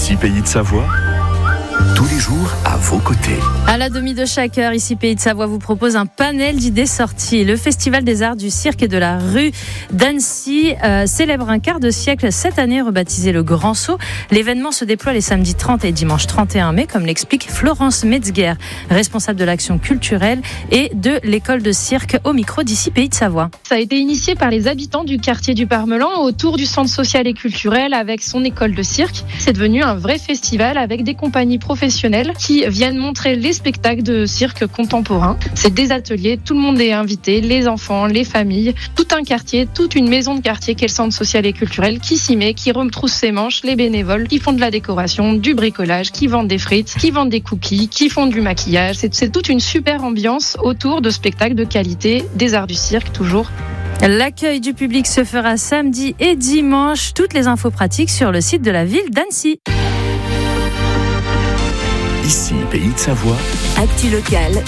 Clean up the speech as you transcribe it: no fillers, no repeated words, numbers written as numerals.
Ici Pays de Savoie, tous les jours à vos côtés. À la demi de chaque heure, ici Pays de Savoie vous propose un panel d'idées sorties. Le Festival des Arts du Cirque et de la Rue d'Annecy célèbre un quart de siècle cette année, rebaptisé le Grand Saut. L'événement se déploie les samedis 30 et dimanche 31 mai, comme l'explique Florence Metzger, responsable de l'action culturelle et de l'école de cirque, au micro d'ici Pays de Savoie. Ça a été initié par les habitants du quartier du Parmelan autour du centre social et culturel avec son école de cirque. C'est devenu un vrai festival avec des compagnies professionnels qui viennent montrer les spectacles de cirque contemporain. C'est des ateliers, tout le monde est invité, les enfants, les familles, tout un quartier, toute une maison de quartier qui est le centre social et culturel qui s'y met, qui retrousse ses manches, les bénévoles qui font de la décoration, du bricolage, qui vendent des frites, qui vendent des cookies, qui font du maquillage. C'est toute une super ambiance autour de spectacles de qualité, des arts du cirque toujours. L'accueil du public se fera samedi et dimanche. Toutes les infos pratiques sur le site de la ville d'Annecy. Ici Pays de Savoie, Actu locale